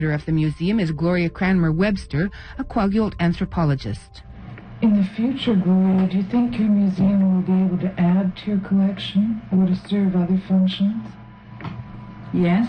of the museum is Gloria Cranmer-Webster, a Quagult anthropologist. In the future, Gloria, do you think your museum will be able to add to your collection or to serve other functions? Yes.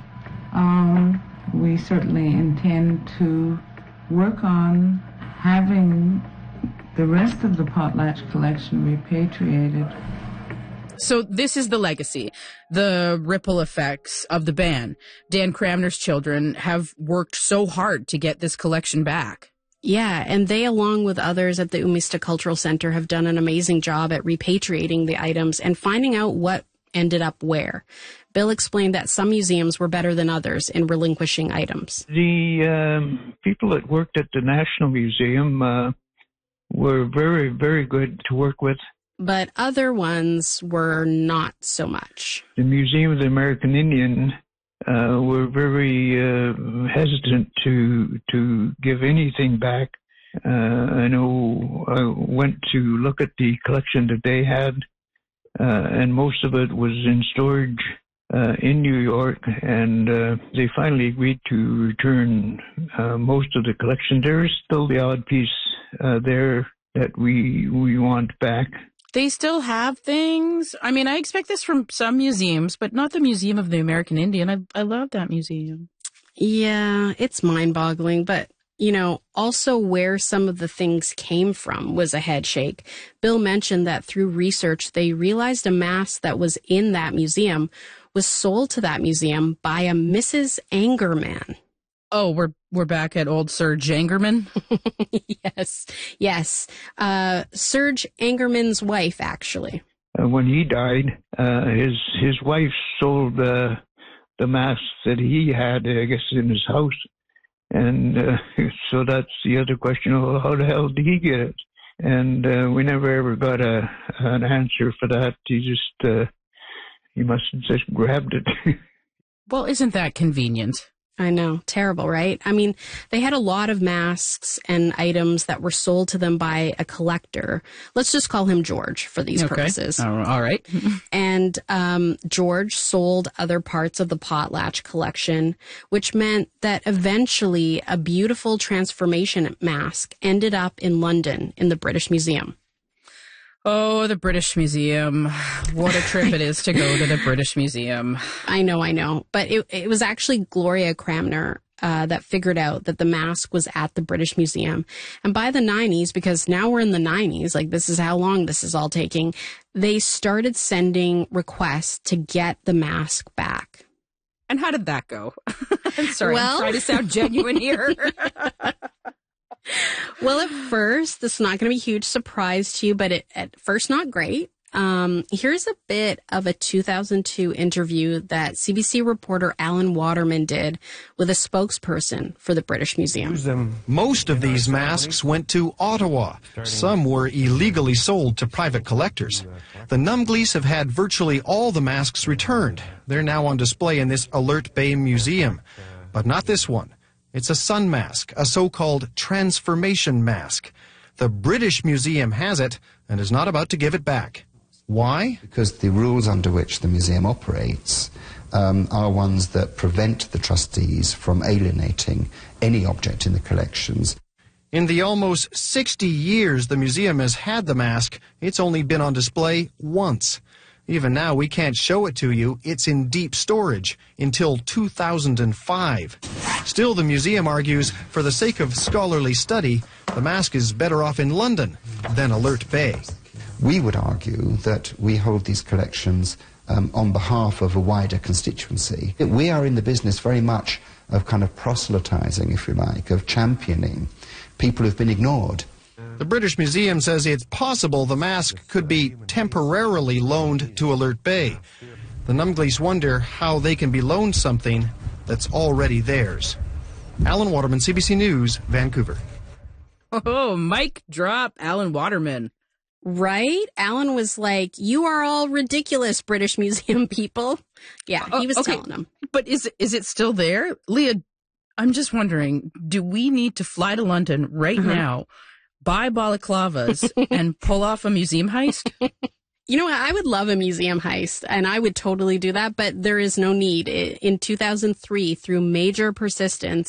We certainly intend to work on having the rest of the potlatch collection repatriated. So this is the legacy, the ripple effects of the ban. Dan Cramner's children have worked so hard to get this collection back. Yeah, and they, along with others at the Umista Cultural Center, have done an amazing job at repatriating the items and finding out what ended up where. Bill explained that some museums were better than others in relinquishing items. The people that worked at the National Museum were very, very good to work with. But other ones were not so much. The Museum of the American Indian were very hesitant to give anything back. I know I went to look at the collection that they had, and most of it was in storage in New York, and they finally agreed to return most of the collection. There's still the odd piece there that we want back. They still have things. I mean, I expect this from some museums, but not the Museum of the American Indian. I love that museum. Yeah, it's mind-boggling, but, you know, also where some of the things came from was a head shake. Bill mentioned that through research, they realized a mask that was in that museum was sold to that museum by a Mrs. Angerman. Oh, we're back at old Serge Angerman? Yes. Serge Angerman's wife, actually. When he died, his wife sold the masks that he had, I guess, in his house. And so that's the other question, how the hell did he get it? And we never ever got an answer for that. He must have just grabbed it. Well, isn't that convenient? I know. Terrible, right? I mean, they had a lot of masks and items that were sold to them by a collector. Let's just call him George for these purposes. All right. And George sold other parts of the potlatch collection, which meant that eventually a beautiful transformation mask ended up in London in the British Museum. Oh, the British Museum. What a trip it is to go to the British Museum. I know. But it was actually Gloria Cranmer that figured out that the mask was at the British Museum. And by the 90s, because now we're in the 90s, like this is how long this is all taking, they started sending requests to get the mask back. And how did that go? I'm sorry, I'm trying to sound genuine here. Well, at first, this is not going to be a huge surprise to you, but at first, not great. Here's a bit of a 2002 interview that CBC reporter Alan Waterman did with a spokesperson for the British Museum. Most of these masks went to Ottawa. Some were illegally sold to private collectors. The Numglees have had virtually all the masks returned. They're now on display in this Alert Bay Museum, but not this one. It's a sun mask, a so-called transformation mask. The British Museum has it and is not about to give it back. Why? Because the rules under which the museum operates are ones that prevent the trustees from alienating any object in the collections. In the almost 60 years the museum has had the mask, it's only been on display once. Even now, we can't show it to you. It's in deep storage until 2005. Still, the museum argues, for the sake of scholarly study, the mask is better off in London than Alert Bay. We would argue that we hold these collections on behalf of a wider constituency. We are in the business very much of kind of proselytizing, if you like, of championing people who've been ignored. The British Museum says it's possible the mask could be temporarily loaned to Alert Bay. The Numglees wonder how they can be loaned something that's already theirs. Alan Waterman, CBC News, Vancouver. Oh, mic drop, Alan Waterman. Right? Alan was like, you are all ridiculous, British Museum people. Yeah, he was telling them. But is it still there? Leah, I'm just wondering, do we need to fly to London right now, buy balaclavas, and pull off a museum heist? You know what? I would love a museum heist, and I would totally do that, but there is no need. In 2003, through major persistence,